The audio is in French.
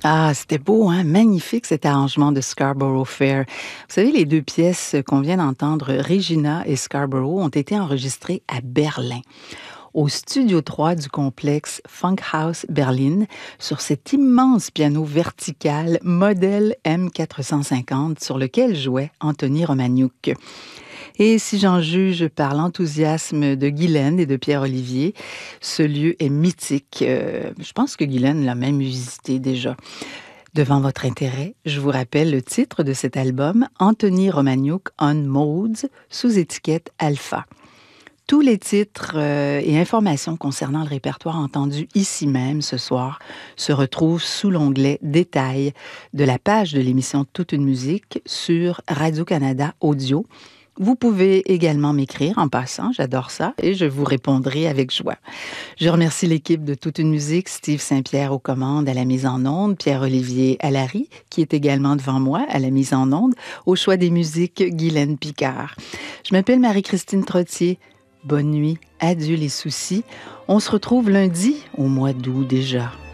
Ah, c'était beau, hein? Magnifique cet arrangement de Scarborough Fair. Vous savez, les deux pièces qu'on vient d'entendre, Regina et Scarborough, ont été enregistrées à Berlin, au Studio 3 du complexe Funkhaus Berlin, sur cet immense piano vertical modèle M450 sur lequel jouait Anthony Romagnoc. Et si j'en juge par l'enthousiasme de Guylaine et de Pierre-Olivier, ce lieu est mythique. Je pense que Guylaine l'a même visité déjà. Devant votre intérêt, je vous rappelle le titre de cet album, Anthony Romagnoc on Modes, sous étiquette Alpha. Tous les titres et informations concernant le répertoire entendu ici même ce soir se retrouvent sous l'onglet Détails de la page de l'émission Toute une musique sur Radio-Canada Audio. Vous pouvez également m'écrire en passant, j'adore ça, et je vous répondrai avec joie. Je remercie l'équipe de Toute une musique, Steve Saint-Pierre aux commandes à la mise en onde, Pierre-Olivier Allary, qui est également devant moi à la mise en onde, au choix des musiques, Guylaine Picard. Je m'appelle Marie-Christine Trottier. Bonne nuit, adieu les soucis. On se retrouve lundi au mois d'août déjà.